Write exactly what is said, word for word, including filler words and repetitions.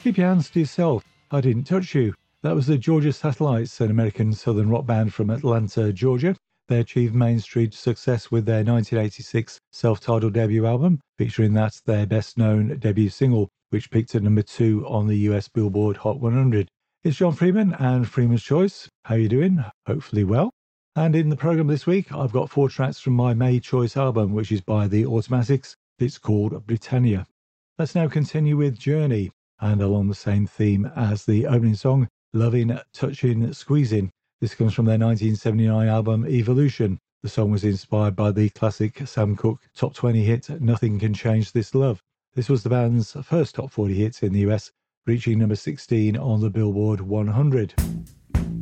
Keep Your Hands to Yourself, I Didn't Touch You. That was the Georgia Satellites, an American southern rock band from Atlanta, Georgia. They achieved mainstream success with their nineteen eighty-six self-titled debut album, featuring that their best-known debut single, which peaked at number two on the U S Billboard Hot one hundred. It's John Freeman and Freeman's Choice. How are you doing? Hopefully well. And in the programme this week, I've got four tracks from my May Choice album, which is by the Automatics. It's called Britannia. Let's now continue with Journey, and along the same theme as the opening song, Loving, Touching, Squeezing. This comes from their nineteen seventy-nine album Evolution. The song was inspired by the classic Sam Cooke top twenty hit Nothing Can Change This Love. This was the band's first top forty hit in the U S, reaching number sixteen on the Billboard one hundred.